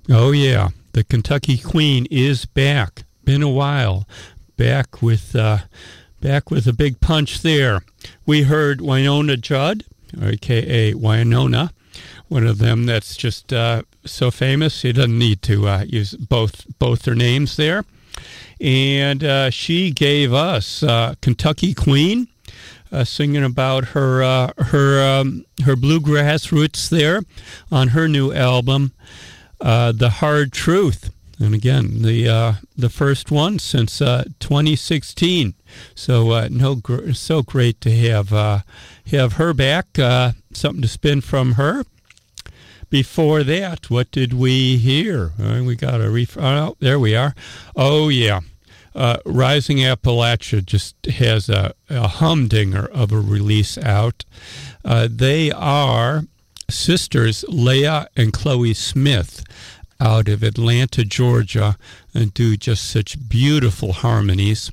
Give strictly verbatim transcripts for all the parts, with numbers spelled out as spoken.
Oh, yeah. The Kentucky Queen is back. Been a while. Back with uh, back with a big punch there. We heard Wynonna Judd, a k a. Wynonna, one of them that's just uh, so famous. He doesn't need to uh, use both both their names there. And uh, she gave us uh, Kentucky Queen, uh, singing about her uh, her um, her bluegrass roots there on her new album, uh, The Hard Truth. And again, the uh, the first one since uh, twenty sixteen. So uh, no, gr- so great to have uh, have her back. Uh, something to spin from her. Before that, what did we hear? Uh, we got a ref- oh, there we are. Oh yeah, uh, Rising Appalachia just has a, a humdinger of a release out. Uh, they are sisters Leah and Chloe Smith, out of Atlanta, Georgia, and do just such beautiful harmonies.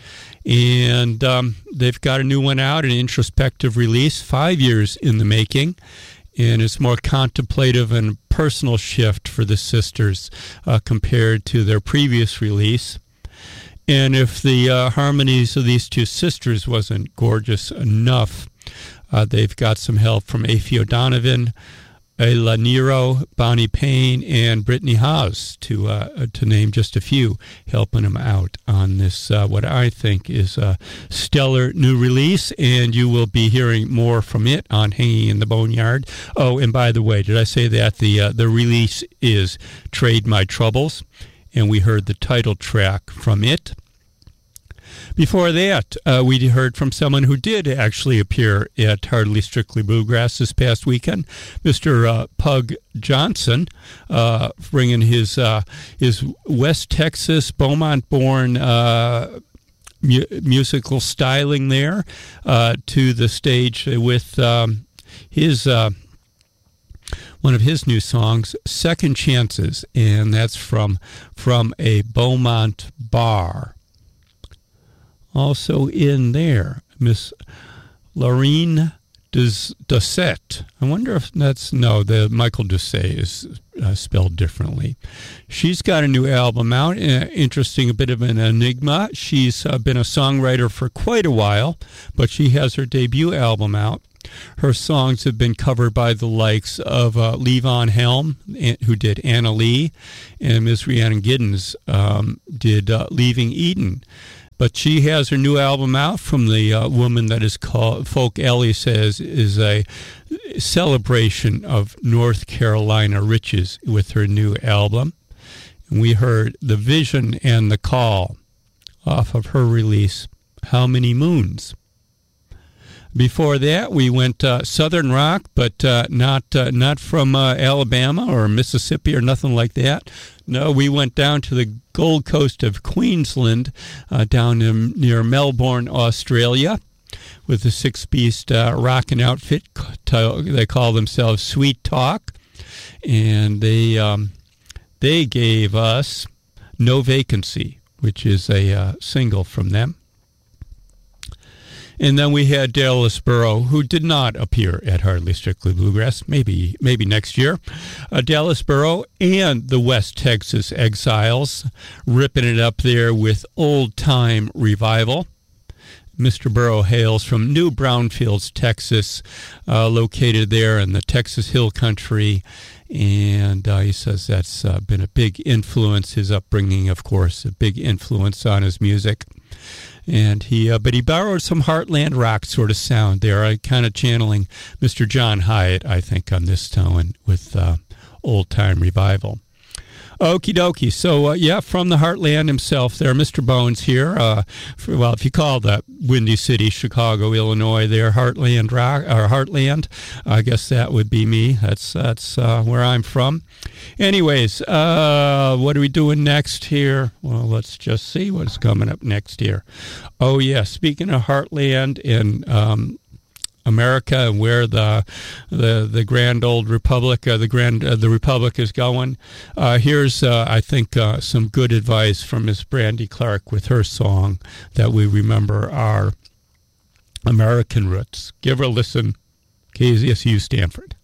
And um, they've got a new one out, an introspective release, five years in the making, and it's more contemplative and personal shift for the sisters uh, compared to their previous release. And if the uh, harmonies of these two sisters wasn't gorgeous enough, uh, they've got some help from Afi O'Donovan, Ayla Nero, Bonnie Payne, and Brittany Haas, to uh, to name just a few, helping them out on this, uh, what I think is a stellar new release, and you will be hearing more from it on Hanging in the Boneyard. Oh, and by the way, did I say that the uh, the release is Trade My Troubles, and we heard the title track from it. Before that, uh, we heard from someone who did actually appear at Hardly Strictly Bluegrass this past weekend, Mister Uh, Pug Johnson, uh, bringing his uh, his West Texas, Beaumont-born uh, mu- musical styling there uh, to the stage with um, his uh, one of his new songs, Second Chances, and that's from from a Beaumont bar. Also in there, Miss Laureen Doucette. I wonder if that's, no, the Michael Doucet is uh, spelled differently. She's got a new album out, uh, interesting, a bit of an enigma. She's uh, been a songwriter for quite a while, but she has her debut album out. Her songs have been covered by the likes of uh, Levon Helm, who did Anna Lee, and Miss Rhiannon Giddens um, did uh, Leaving Eden. But she has her new album out from the uh, woman that is called, Folk Ellie says, is a celebration of North Carolina riches with her new album. And we heard The Vision and the Call off of her release, How Many Moons. Before that, we went uh, Southern rock, but uh, not uh, not from uh, Alabama or Mississippi or nothing like that. No, we went down to the Gold Coast of Queensland, uh, down in, near Melbourne, Australia, with the six-piece uh, rockin' outfit. They call themselves Sweet Talk, and they um, they gave us No Vacancy, which is a uh, single from them. And then we had Dallas Burrow, who did not appear at Hardly Strictly Bluegrass, maybe maybe next year. Uh, Dallas Burrow and the West Texas Exiles, ripping it up there with Old Time Revival. Mister Burrow hails from New Brownfields, Texas, uh, located there in the Texas Hill Country. And uh, he says that's uh, been a big influence, his upbringing, of course, a big influence on his music. And he, uh, but he borrowed some Heartland rock sort of sound there, uh, kind of channeling Mister John Hyatt, I think, on this tone with uh, Old Time Revival. Okie dokie. So, uh, yeah, from the Heartland himself there, Mister Bones here. Uh, for, well, if you call the Windy City, Chicago, Illinois, there, Heartland rock, or Heartland, I guess that would be me. That's that's uh, where I'm from. Anyways, uh, what are we doing next here? Well, let's just see what's coming up next here. Oh, yeah, speaking of Heartland and um, America and where the the the grand old republic, uh, the grand uh, the republic is going. Uh, here's uh, I think uh, some good advice from Miss Brandy Clark with her song that we remember our American roots. Give her a listen. K Z S U Stanford.